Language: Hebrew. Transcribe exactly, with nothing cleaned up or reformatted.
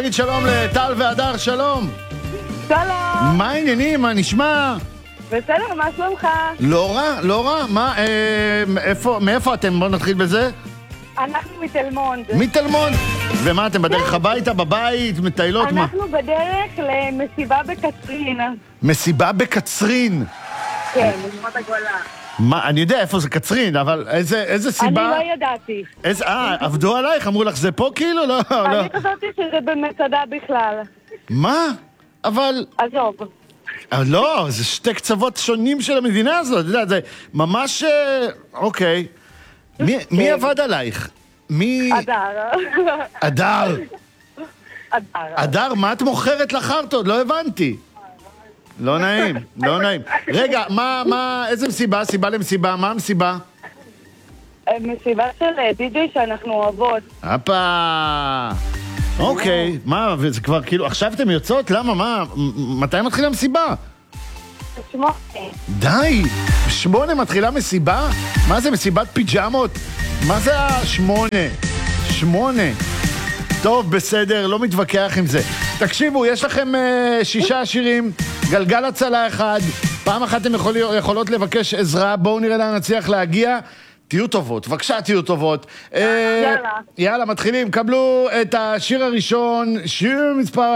להגיד שלום לטל והדר, שלום. שלום. מה העניינים? מה נשמע? בסדר, מה שלומך? לא רע, לא רע. מה, אה, איפה, מאיפה אתם? בואו נתחיל בזה. אנחנו מתלמונד. מתלמונד. ומה, אתם בדרך הביתה, בבית, מטיילות, מה? אנחנו בדרך למסיבה בקצרין. מסיבה בקצרין. כן, מסיבת הגולה. מה, אני יודע איפה זה קצרין, אבל איזה, איזה סיבה? אני לא ידעתי. איזה, אה, עבדו עלייך? אמרו לך זה פה כאילו? לא, לא. אני חשבתי שזה במצדה בכלל. מה? אבל... עזוב. אבל לא, זה שתי קצוות שונים של המדינה הזאת, אתה יודע, זה ממש... אה, אוקיי. מי, מי עבד עלייך? מי... אדר. אדר. אדר. אדר, מה את מוכרת לחרטות? לא הבנתי. לא נעים, לא נעים. רגע, מה, מה, איזה מסיבה? סיבה למסיבה? מה המסיבה? מסיבה של די-ג'יי שאנחנו אוהבות. הפה. אוקיי, מה, וזה כבר כאילו, עכשיו אתם יוצאות? למה, מה, מתי מתחילה מסיבה? שמונה. די, שמונה מתחילה מסיבה? מה זה, מסיבת פיג'מות? מה זה השמונה? שמונה. טוב, בסדר, לא מתווכח עם זה. תקשיבו, יש לכם uh, שישה שירים, גלגל הצלה אחד, פעם אחת אתם יכול, יכולות לבקש עזרה, בואו נראה לאן נצליח להגיע. תהיו טובות, בבקשה תהיו טובות. יאללה. יאללה, מתחילים, קבלו את השיר הראשון, שיר מספר...